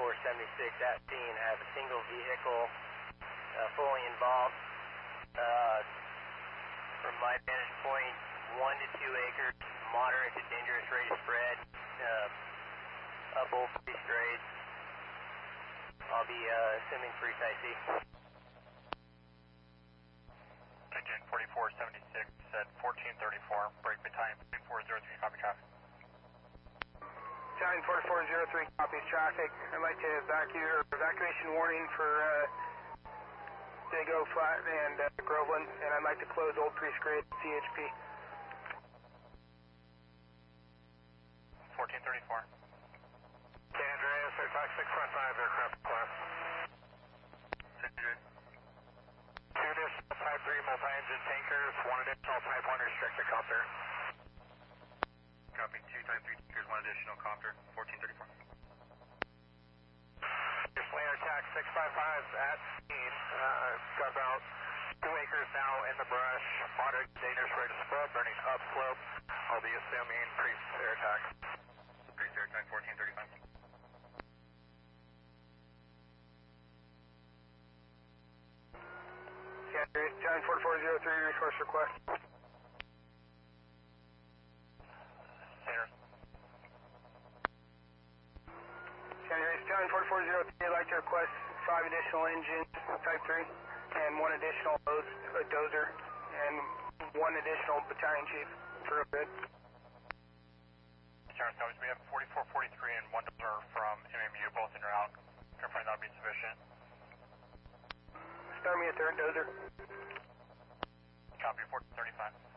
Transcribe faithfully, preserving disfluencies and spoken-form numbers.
forty-four seventy-six at scene. I have a single vehicle uh, fully involved. Uh, from my vantage point, one to two acres, moderate to dangerous rate of spread, uh, up Old Free Strait. I'll be uh, assuming free Type C. Engine forty-four seventy-six at fourteen thirty-four, break battalion forty-four oh three, copy traffic. Battalion forty-four oh three, copies traffic. I'd like to evacuate, evacuation warning for uh, Big O Flat and uh, Groveland, and I'd like to close Old Priest Grade C H P. fourteen thirty-four. San Andreas, five six five five, aircraft class. Two additional Type three multi-engine tankers, one additional Type one restricted copter. Copy, two Type three tankers, one additional copter, fourteen thirty-four. Slayer attack six five five at scene. Uh, got about two acres now in the brush. Moderate dangerous rate of spread, burning upslope. I'll be assuming priest air attack. Priest air attack, fourteen thirty-five. Yeah, John forty-four oh three, resource request. Center. John forty-four oh three, I'd like to request five additional engines, Type three, and one additional dozer, dozer and one additional battalion chief for a bid. Charles Towers, we have forty-four forty-three and one dozer from M M U, both in route. Confirm that'll be sufficient. Start me a third dozer. Copy, fourteen thirty-five.